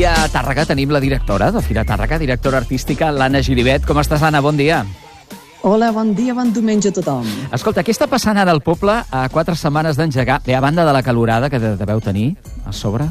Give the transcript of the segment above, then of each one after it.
I a Tàrrega tenim la directora de Fira Tàrrega, directora artística, l'Anna Giribet. Com estàs, Anna? Bon dia. Hola, bon dia, bon diumenge a tothom. Escolta, què està passant ara al poble a 4 setmanes d'engegar? Bé, a banda de la calorada que deveu tenir a sobre.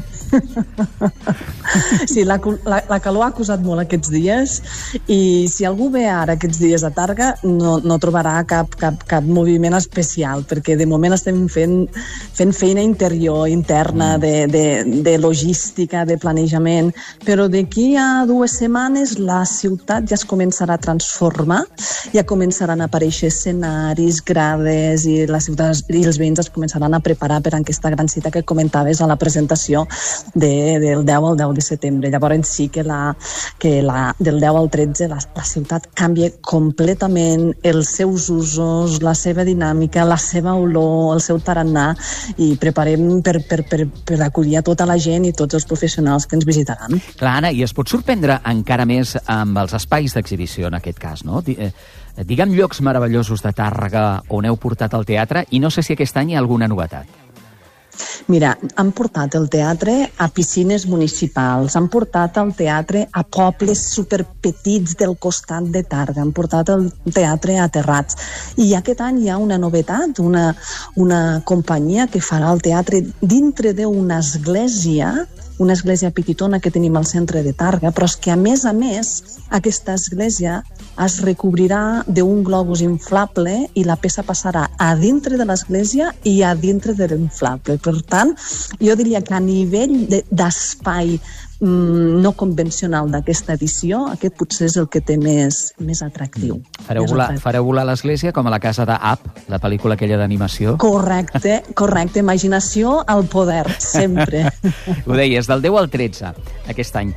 Sí, la calor ha acusat molt aquests dies i si algú ve ara aquests dies a Tàrrega no trobarà cap moviment especial, perquè de moment estem fent feina interna de logística, de planejament, però d'aquí a 2 setmanes la ciutat ja es començarà a transformar, ja començaran a aparèixer escenaris, grades, i la ciutat i els veïns es començaran a preparar per a aquesta gran cita que comentaves a la presentació del 10 al 10 de setembre. Llavors sí que del 10 al 13 la ciutat canvia completament els seus usos, la seva dinàmica, la seva olor, el seu tarannà, i preparem per acollir a tota la gent i tots els professionals que ens visitaran. Clar, Anna, i es pot sorprendre encara més amb els espais d'exhibició en aquest cas, no? Digue'm llocs meravellosos de Tàrrega on heu portat el teatre, i no sé si aquest any hi ha alguna novetat. Mira, han portat el teatre a piscines municipals, han portat el teatre a pobles superpetits del costat de Tàrrega, han portat el teatre a Terrats. I aquest any hi ha una novetat, una companyia que farà el teatre dintre d'una església petitona que tenim al centre de Tàrrega, però és que a més, aquesta església es recobrirà d'un globus inflable i la peça passarà a dintre de l'església i a dintre de l'inflable. Per tant, jo diria que a nivell d'espai no convencional d'aquesta edició, aquest potser és el que té més atractiu. Fareu volar l'església com a la casa d'Up, la pel·lícula aquella d'animació? Correcte, imaginació al poder, sempre. Ho deies, del 10 al 13 aquest any,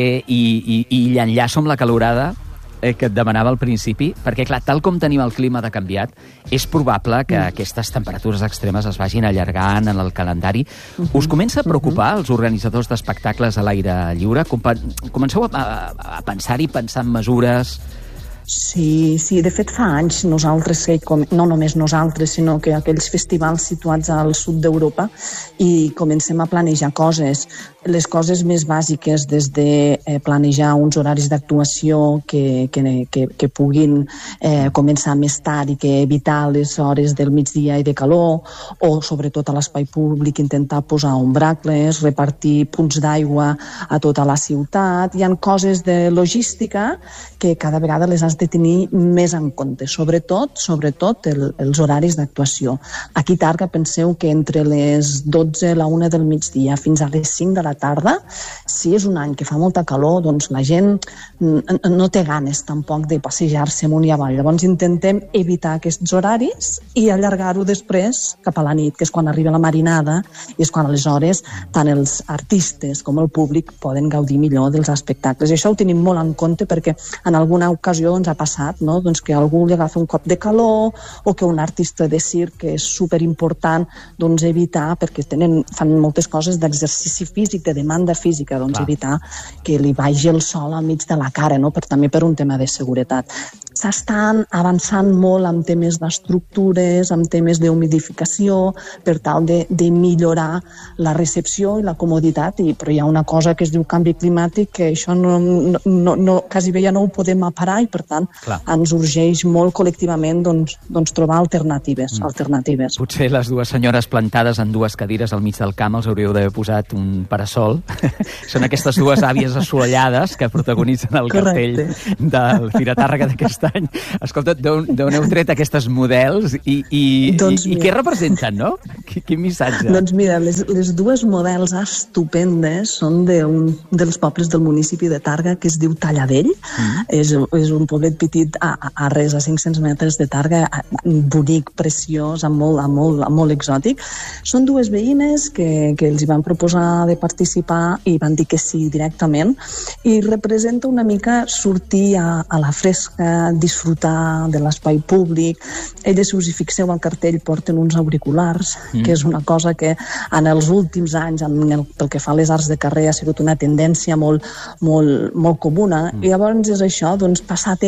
i l'enllaço amb la calorada que et demanava al principi, perquè clar, tal com tenim el clima de canviat, és probable que aquestes temperatures extremes es vagin allargant en el calendari. Us comença a preocupar els organitzadors d'espectacles a l'aire lliure? Comenceu a pensar-hi, pensar en mesures? Sí, de fet fa anys nosaltres, no només nosaltres, sinó que aquells festivals situats al sud d'Europa, i comencem a planejar coses, les coses més bàsiques, des de planejar uns horaris d'actuació que puguin començar més tard i que evitar les hores del migdia i de calor, o sobretot a l'espai públic intentar posar ombracles, repartir punts d'aigua a tota la ciutat. Hi ha coses de logística que cada vegada les has de tenir més en compte, sobretot els horaris d'actuació. Aquí a Tàrrega penseu que entre les 12 i la 1 del migdia fins a les 5 de la tarda, si és un any que fa molta calor, doncs la gent no té ganes tampoc de passejar-se amunt i avall. Llavors intentem evitar aquests horaris i allargar-ho després cap a la nit, que és quan arriba la marinada, i és quan aleshores tant els artistes com el públic poden gaudir millor dels espectacles. I això ho tenim molt en compte perquè en alguna ocasió ens ha passat, no? Doncs que algú li agafa un cop de calor, o que un artista de circ, que és superimportant, doncs evitar, perquè fan moltes coses d'exercici físic, de demanda física, doncs evitar que li vagi el sol al mig de la cara, no? També per un tema de seguretat. S'estan avançant molt amb temes d'estructures, amb temes d'humidificació, per tal de millorar la recepció i la comoditat, però hi ha una cosa que es diu canvi climàtic, que això quasi bé ja no ho podem parar, i per tant ens urgeix molt col·lectivament doncs trobar alternatives. Potser les dues senyores plantades en dues cadires al mig del camp els hauríeu d'haver posat un parasol. Són aquestes dues àvies assolellades que protagonitzen el cartell del Fira Tàrrega d'aquest any. Escolta, d'on heu tret aquestes models i què representen, no? Quin missatge? Doncs mira, les dues models estupendes són d'un dels pobles del municipi de Tàrrega que es diu Talladell. És un poblet petit a res, a 500 metres de Tàrrega, bonic, preciós, molt exòtic. Són dues veïnes que els hi van proposar de participar i van dir que sí directament, i representa una mica sortir a la fresca, disfrutar de l'espai públic. Elles, si us hi fixeu al cartell, porten uns auriculars, que és una cosa que en els últims anys, pel que fa a les arts de carrer, ha sigut una tendència molt comuna. I llavors és això, doncs, passar temps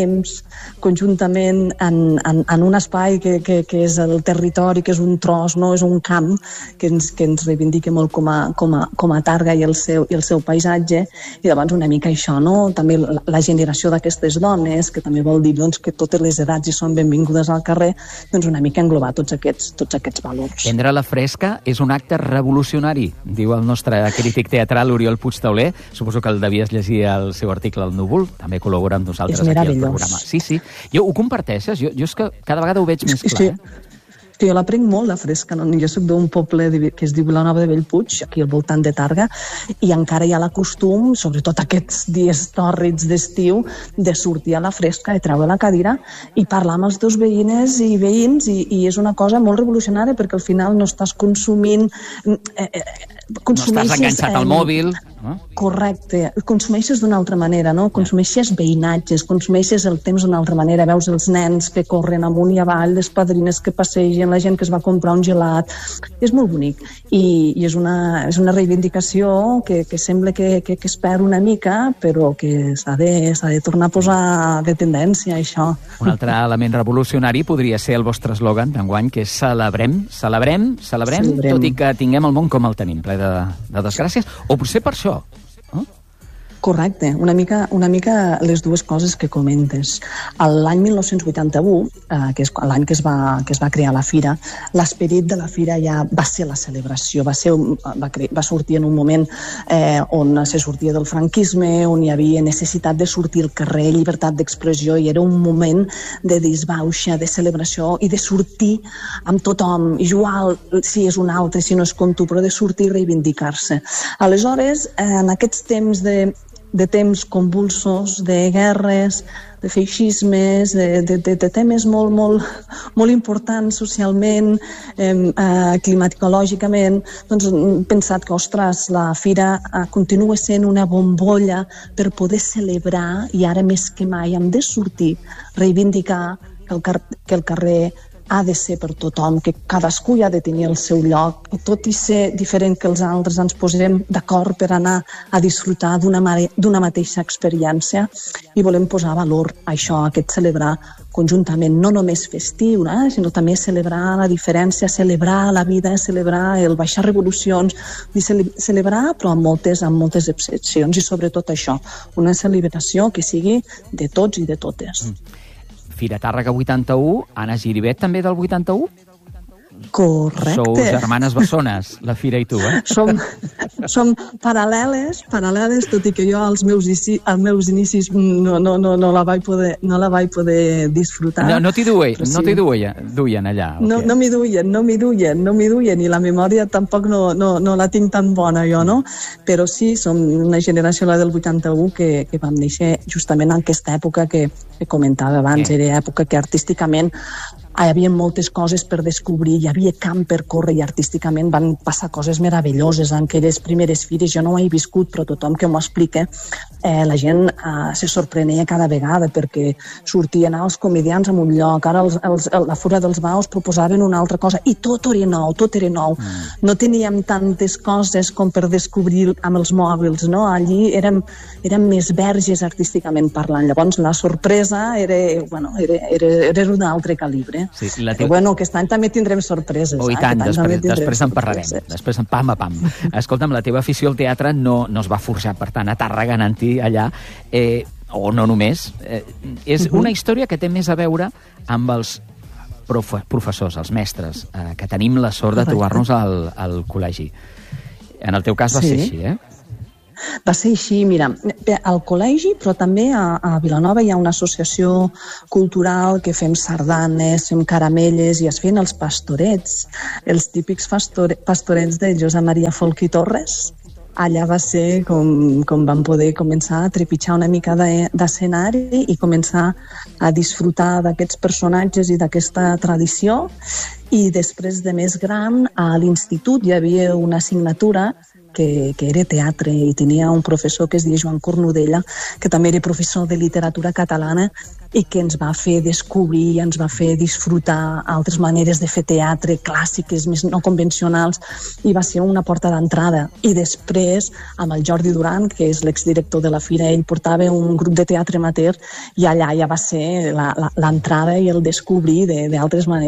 temps conjuntament en un espai que és el territori, que és un tros, no és un camp, que ens reivindica molt com a Tàrrega i el seu paisatge, i llavors una mica això, no? També la generació d'aquestes dones, que també vol dir doncs, que totes les edats hi són benvingudes al carrer, doncs una mica englobar tots aquests valors. Prendre la fresca és un acte revolucionari, diu el nostre crític teatral Oriol Puigtauler. Suposo que el devies llegir el seu article al Núvol, també col·labora amb nosaltres aquí al programa. Sí. Jo ho comparteixes? Jo és que cada vegada ho veig més clar. Sí. Jo l'aprenc molt, la fresca. No? Jo soc d'un poble que es diu Vilanova de Bellpuig, aquí al voltant de Tàrrega, i encara hi ha l'acostum, sobretot aquests dies tòrrids d'estiu, de sortir a la fresca, de treure la cadira i parlar amb els teus veïnes i veïns, i és una cosa molt revolucionària, perquè al final no estàs consumint... no estàs enganxat al mòbil. No? Correcte. Consumeixes d'una altra manera, no? Consumeixes veïnatges, consumeixes el temps d'una altra manera. Veus els nens que corren amunt i avall, les padrines que passegen, la gent que es va comprar un gelat. És molt bonic. I és una reivindicació que sembla que es perd una mica, però que s'ha de tornar a posar de tendència, això. Un altre element revolucionari podria ser el vostre eslògan d'enguany, que és celebrem, tot i que tinguem el món com el tenim, ple de desgràcies, o potser per això. Correcte, una mica les dues coses que comentes. L'any 1981, que és l'any que es va crear la fira, l'esperit de la fira ja va ser la celebració, va sortir en un moment on se sortia del franquisme, on hi havia necessitat de sortir al carrer, llibertat d'expressió, i era un moment de disbauxa, de celebració i de sortir amb tothom, igual si és un altre, si no és com tu, però de sortir i reivindicar-se. Aleshores, en aquests temps de temps convulsos, de guerres, de feixismes, de temes molt importants socialment, climatològicament, doncs hem pensat que, ostres, la fira continua sent una bombolla per poder celebrar, i ara més que mai hem de sortir, reivindicar que el carrer ha de ser per tothom, que cadascú hi ha de tenir el seu lloc, i tot i ser diferent que els altres ens posem d'acord per anar a disfrutar d'una mateixa experiència, i volem posar valor a això, a aquest celebrar conjuntament, no només festiu, sinó també celebrar la diferència, celebrar la vida, celebrar el baixar revolucions, celebrar però amb moltes excepcions, i sobretot això, una celebració que sigui de tots i de totes. Fira Tàrrega 81, Anna Giribet també del 81? Correcte. Sou germanes bessones, la Fira i tu, Som paral·leles, tot i que jo als meus inicis no la vaig poder disfrutar. No t'hi duien allà? No m'hi duien, i la memòria tampoc no la tinc tan bona jo, no? Però sí, som una generació, la del 81, que vam néixer justament en aquesta època que comentava abans, era època que artísticament hi havia moltes coses per descobrir, hi havia camp per córrer, i artísticament van passar coses meravelloses en aquelles primeres fires. Jo no ho he viscut, però tothom que m'ho explica, la gent se sorprenia cada vegada, perquè sortien els comedians en un lloc, ara la Fura dels Baus proposaven una altra cosa, i tot era nou. No teníem tantes coses com per descobrir amb els mòbils, no? Allí érem més verges artísticament parlant. Llavors la sorpresa era d'un altre calibre. Sí, però bueno, aquest any també tindrem sorpreses. I tant, després en parlarem. Després en pam a pam. Escolta'm, la teva afició al teatre no es va forjar, per tant, a Tàrrega anant-hi allà, o no només. És una història que té més a veure amb els professors, els mestres, que tenim la sort de trobar-nos al col·legi. En el teu cas va ser així, Va ser així, mira, al col·legi, però també a Vilanova hi ha una associació cultural que fem sardanes, fem caramelles, i es feien els pastorets, els típics pastorets de Josep Maria Folch i Torres. Allà va ser com vam poder començar a trepitjar una mica d'escenari i començar a disfrutar d'aquests personatges i d'aquesta tradició. I després de més gran, a l'institut hi havia una assignatura que era teatre, i tenia un professor que es deia Joan Cornudella, que també era professor de literatura catalana, i que ens va fer descobrir, ens va fer disfrutar altres maneres de fer teatre, clàssiques, més no convencionals, i va ser una porta d'entrada. I després, amb el Jordi Duran, que és l'exdirector de la Fira, ell portava un grup de teatre amateur, i allà ja va ser l'entrada i el descobrir d'altres maneres